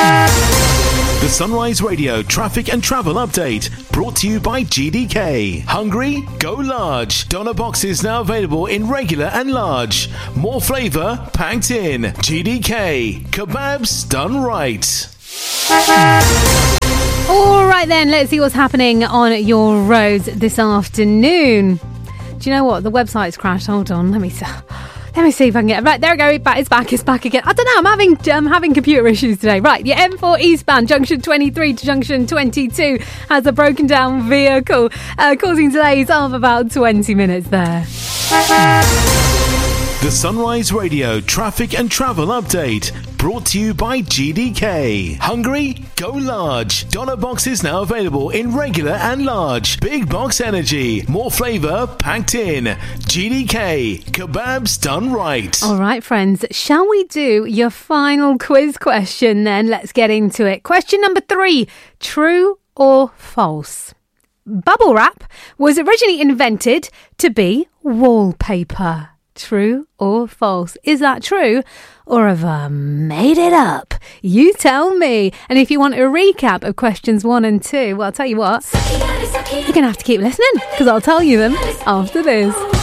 The Sunrise Radio traffic and travel update brought to you by GDK. Hungry? Go large. Doner boxes now available in regular and large. More flavour packed in. GDK. Kebabs done right. All right then, let's see what's happening on your roads this afternoon. Do you know what? The website's crashed. Hold on, let me see if I can get it. Right, there we go. It's back again. I don't know. I'm having computer issues today. Right, your M4 eastbound, junction 23 to junction 22 has a broken down vehicle, causing delays of about 20 minutes there. The Sunrise Radio traffic and travel update brought to you by GDK. Hungry? Go large. Doner boxes now available in regular and large. Big box energy. More flavour packed in. GDK. Kebabs done right. All right, friends. Shall we do your final quiz question then? Let's get into it. Question number 3. True or false? Bubble wrap was originally invented to be wallpaper. True or false? Is that true? Or have I made it up? You tell me. And if you want a recap of questions 1 and 2, well, I'll tell you what, you're going to have to keep listening because I'll tell you them after this.